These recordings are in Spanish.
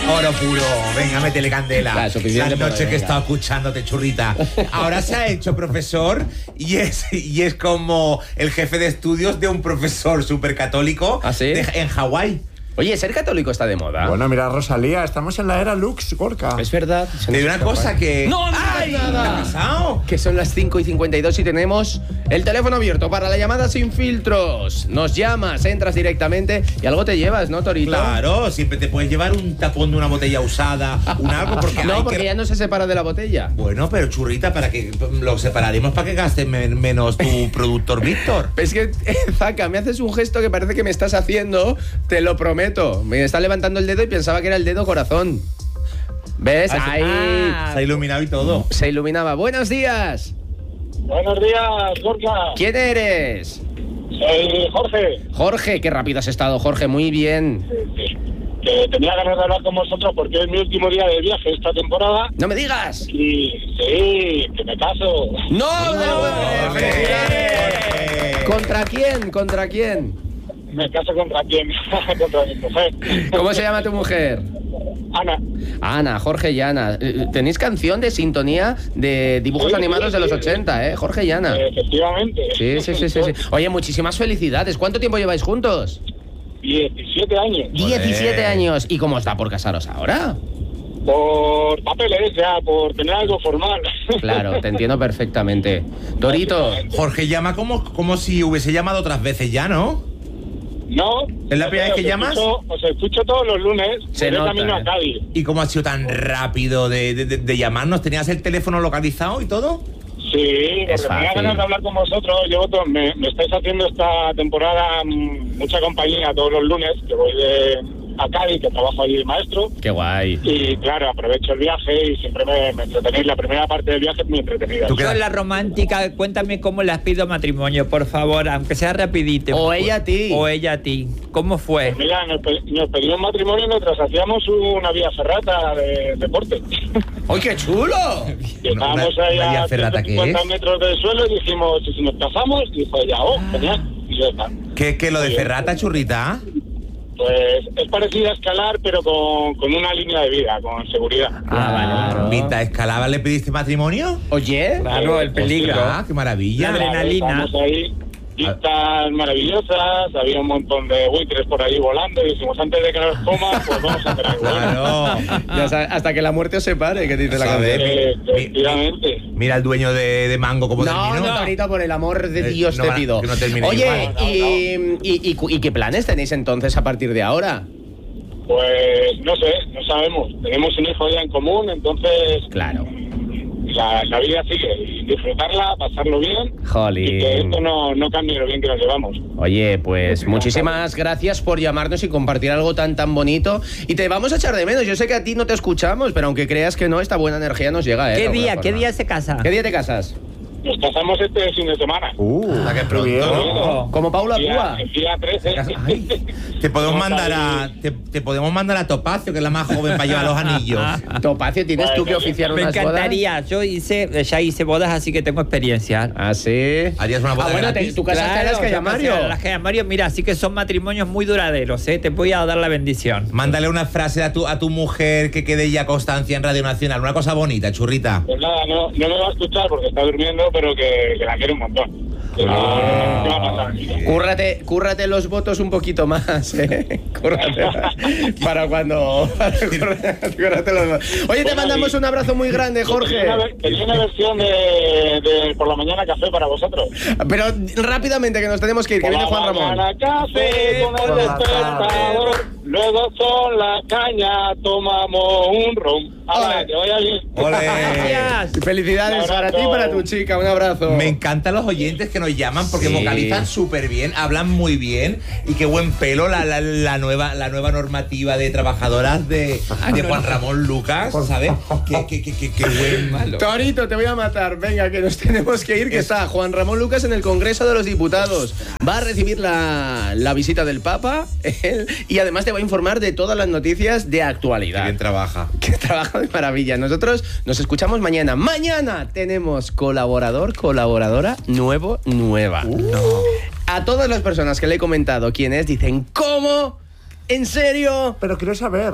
Oro puro, venga, métele candela. Claro, suficiente Las por noches hoy, que he venga. estado escuchándote, churrita. Ahora se ha hecho profesor y es como el jefe de estudios de un profesor súper católico ¿Ah, sí? en Hawái. Oye, ser católico está de moda. Bueno, mira, Rosalía, estamos en la era Lux, Gorka. Es verdad. Te digo una cosa que... ¡No, no ¡Ay! digas nada! ¿Qué ha pasado? Que son las 5:52 y tenemos el teléfono abierto para la llamada sin filtros. Nos llamas, entras directamente y algo te llevas, ¿no, Torito? Claro, siempre te puedes llevar un tapón de una botella usada, un algo, porque No, hay porque que... ya no se separa de la botella. Bueno, pero churrita, para que lo separaremos para que gastes menos tu productor Víctor. Es que, Zaca, me haces un gesto que parece que me estás haciendo, te lo prometo. Me está levantando el dedo y pensaba que era el dedo corazón. ¿Ves? Ahí Se ha iluminado y todo. se iluminaba. Buenos días. Buenos días, Gorka. ¿Quién eres? Soy Jorge. Jorge, qué rápido has estado, Jorge, muy bien. Que tenía ganas de hablar con vosotros porque es mi último día de viaje esta temporada. ¡No me digas! Y sí, que me caso. ¡No! ¡No! ¡Felicidades! ¿Contra quién? ¿Contra quién? ¿Me caso contra quién? Contra mi mujer. ¿Cómo se llama tu mujer? Ana. Ana, Jorge y Ana. Tenéis canción de sintonía de dibujos Sí, animados de los 80, ¿eh? Jorge y Ana. Efectivamente. Sí. Oye, muchísimas felicidades. ¿Cuánto tiempo lleváis juntos? 17 años. 17 años. ¿Y cómo os da por casaros ahora? Por papeles, ya, por tener algo formal. Claro, te entiendo perfectamente. Torito, Jorge llama como si hubiese llamado otras veces ya, ¿no? No. ¿Es la primera vez que llamas? Os escucho todos los lunes. Se voy nota, camino a ¿eh? Cádiz. ¿Y cómo ha sido tan rápido de llamarnos? ¿Tenías el teléfono localizado y todo? Sí, Es porque tenía fácil. ganas de hablar con vosotros. Me estáis haciendo esta temporada mucha compañía todos los lunes, que voy a Cádiz, que trabajo allí de maestro. qué guay. Y claro, aprovecho el viaje y siempre me entretenéis. La primera parte del viaje es muy entretenida. ¿Tú qué- Yo la romántica, cuéntame cómo las pido matrimonio, por favor, aunque sea rapidito. O ella a ti. O ella a ti. ¿Cómo fue? Pues mira, nos pedimos matrimonio mientras hacíamos una vía ferrata de deporte. ¡Ay, qué chulo! Estábamos una ahí vía a ferrata, ¿qué 150 es? metros del suelo y dijimos, ¿y si nos casamos? Y dijo ella, genial. Y ya está. ¿Qué lo de Ferrata, churrita? Pues es parecido a escalar, pero con una línea de vida, con seguridad. Claro. Vita, ¿escalaba le pediste matrimonio? Oye, Claro, el peligro. Ah, qué maravilla. La adrenalina. Estábamos ahí, vistas maravillosas, había un montón de buitres por ahí volando y dijimos, antes de que nos coman, pues vamos a hacer algo. Claro. ya sabes, hasta que la muerte os separe, que dice la Joder. canción. Efectivamente. Mira el dueño de Mango como No, terminó. Torito, por el amor de Dios no te va- pido. que no termine Oye, igual. ¿y qué planes tenéis entonces a partir de ahora? Pues no sé, no sabemos. Tenemos un hijo ya en común, entonces Claro. la vida sigue. Y disfrutarla, pasarlo bien. Jolín. Y que esto no cambie lo bien que nos llevamos. Oye, pues muchísimas gracias por llamarnos y compartir algo tan bonito. Y te vamos a echar de menos. Yo sé que a ti no te escuchamos, pero aunque creas que no, esta buena energía nos llega, ¿eh? ¿Qué de alguna día? forma. ¿Qué día se casa? ¿Qué día te casas? Nos casamos este fin de semana. La que pronto, bien. ¿no? Como Paula Púa. Día 13. Ay, te podemos mandar a Topacio, que es la más joven, para llevar los anillos. Topacio, ¿tienes tú que oficiar Me unas bodas? encantaría. Yo ya hice bodas, así que tengo experiencia. ¿Ah, sí? Harías una boda bueno, gratis. tú casaste a las que yo casé a las que Mario, mira, así que son matrimonios muy duraderos, ¿eh? Te voy a dar la bendición. Mándale una frase a tu mujer que quede ya constancia en Radio Nacional. Una cosa bonita, churrita. Pues nada, no me va a escuchar porque está durmiendo, pero que la quiere un montón. ¿Qué va a pasar? Cúrrate los votos un poquito más, ¿eh? Cúrrate para cuando... cúrrate los votos. Oye, te Bueno, mandamos un abrazo muy grande, Jorge. Tenía una versión de por la mañana café para vosotros. Pero rápidamente, que nos tenemos que ir, que Por viene la Juan Ramón. mañana café con por el la despertador, luego con la caña tomamos un ron. Ahora, Ole. que vaya bien. Ole. Gracias. Felicidades Un para abrazo. ti y para tu chica, un abrazo. Me encantan los oyentes que nos llaman porque Sí. vocalizan súper bien, hablan muy bien y qué buen pelo la nueva normativa de trabajadoras de Juan Ramón Lucas, ¿sabes? Qué buen... Torito, te voy a matar. Venga, que nos tenemos que ir, que está Juan Ramón Lucas en el Congreso de los Diputados. Va a recibir la visita del Papa él, y además te va a informar de todas las noticias de Qué actualidad. bien trabaja. Que trabaja de maravilla. Nosotros nos escuchamos mañana. Mañana tenemos colaboradora nueva. A todas las personas que le he comentado quién es, dicen, ¿cómo? ¿En serio? Pero quiero saber.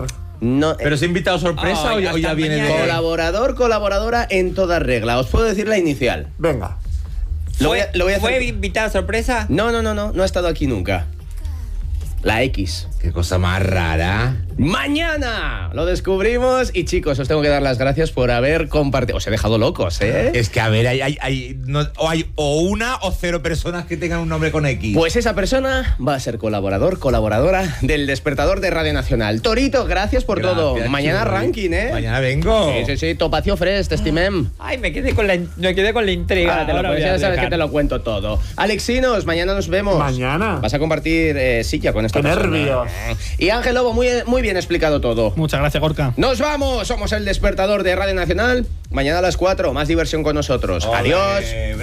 No, ¿Pero es invitado sorpresa Ay, o ya hasta viene de...? mañana. colaborador, colaboradora en toda regla. Os puedo decir la inicial. Venga. Lo voy a hacer- ¿Fue invitado sorpresa? No ha estado aquí nunca. La X. Qué cosa más rara. Mañana lo descubrimos y chicos, os tengo que dar las gracias por haber compartido. Os he dejado locos, ¿eh? Es que, a ver, hay o una o cero personas que tengan un nombre con X. Pues esa persona va a ser colaboradora del Despertador de Radio Nacional. Torito, gracias por todo. Gracias, Mañana Chuli. ranking, ¿eh? Mañana vengo. Sí, Topacio Fresh, te estimem. Ay, me quedé con la intriga. Ahora te lo Ahora cuento, voy a ya sabes dejar. que te lo cuento todo. Alexinos, mañana nos vemos. Mañana. Vas a compartir silla con esta Qué persona. nervios. Y Ángel Lobo, muy bien explicado todo. Muchas gracias, Gorka. Nos vamos, somos el Despertador de Radio Nacional. Mañana a las 4, más diversión con nosotros. Ole, Adiós. bravo.